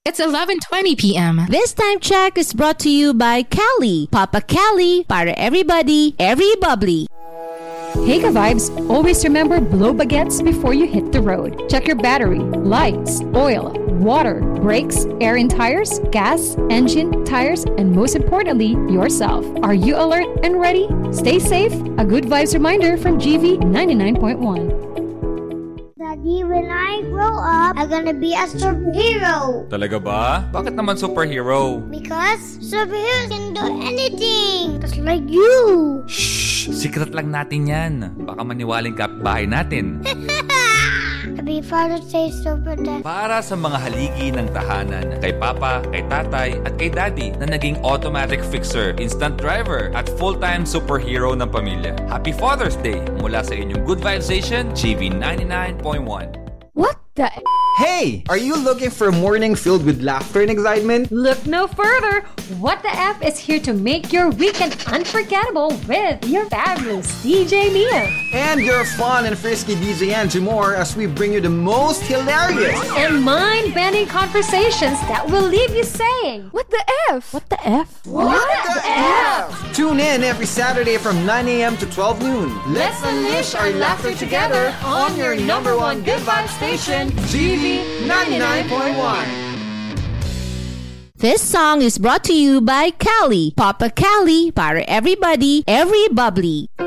It's 11:20 p.m. This time check is brought to you by Cali. Papa Cali, para everybody, every bubbly. Hey ka-vibes, always remember blow baguettes before you hit the road. Check your battery, lights, oil, water, brakes, air in tires, gas, engine, tires, and most importantly, yourself. Are you alert and ready? Stay safe. A good vibes reminder from GV 99.1. Daddy, when I grow up, I'm gonna be a superhero. Talaga ba? Bakit naman superhero? Because superheroes can do anything. Just like you. Shh! Secret lang natin yan. Baka maniwaling kapitbahay natin. Happy Father's Day, Super Dad. Para sa mga haligi ng tahanan, kay Papa, kay Tatay, at kay Daddy na naging automatic fixer, instant driver, at full-time superhero ng pamilya. Happy Father's Day mula sa inyong Good Vibes Station, GV 99.1. What the Hey! Are you looking for a morning filled with laughter and excitement? Look no further. What the F is here to make your weekend unforgettable with your fabulous DJ Mia. And your fun and frisky DJ Angie Moore as we bring you the most hilarious and mind-bending conversations that will leave you saying, What the F? What the F? What the F? Tune in every Saturday from 9 a.m. to 12 noon. Let's unleash our laughter together on your number one Good Vibe station, GV 99.1. This song is brought to you by Cali. Papa Cali, para everybody, every bubbly.